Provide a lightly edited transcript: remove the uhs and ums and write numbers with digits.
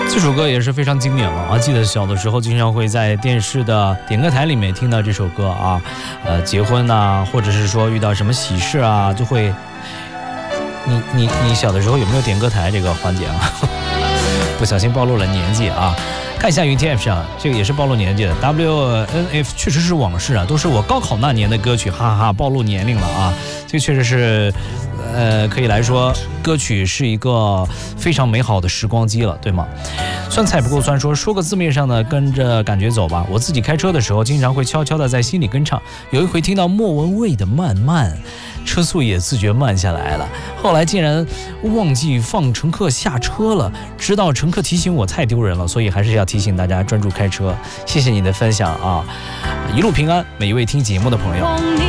这首歌也是非常经典了啊！记得小的时候经常会在电视的点歌台里面听到这首歌啊，结婚啊，或者是说遇到什么喜事啊，就会。你小的时候有没有点歌台这个环节啊？不小心暴露了年纪啊！看一下云 TF 上，这个也是暴露年纪的 WNF， 确实是往事啊，都是我高考那年的歌曲，哈哈哈，暴露年龄了啊！这个确实是。可以来说，歌曲是一个非常美好的时光机了，对吗？酸菜不够酸说个字面上的跟着感觉走吧。我自己开车的时候，经常会悄悄的在心里跟唱。有一回听到莫文蔚的《慢慢》，车速也自觉慢下来了。后来竟然忘记放乘客下车了，直到乘客提醒我，太丢人了。所以还是要提醒大家专注开车。谢谢你的分享啊，一路平安，每一位听节目的朋友。